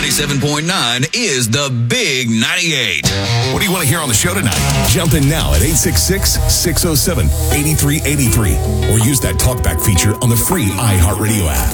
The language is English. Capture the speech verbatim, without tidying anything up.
ninety-seven point nine is the Big ninety-eight. What do you want to hear on the show tonight? Jump in now at eight six six, six oh seven, eight three eight three or use that talkback feature on the free iHeartRadio app.